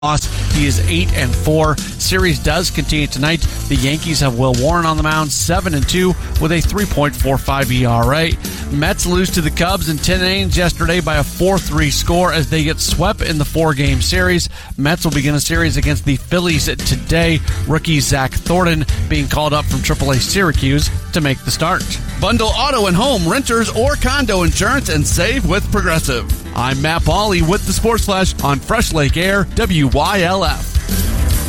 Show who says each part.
Speaker 1: He is 8-4. Series does continue tonight. The Yankees have Will Warren on the mound, 7-2 with a 3.45 ERA. Mets lose to the Cubs in 10 innings yesterday by a 4-3 score as they get swept in the 4-game series. Mets will begin a series against the Phillies today. Rookie Zach Thornton being called up from AAA Syracuse to make the start. Bundle auto and home, renters, or condo insurance and save with Progressive. I'm Matt Pauley with the Sports Flash on Fresh Lake Air, WYLF.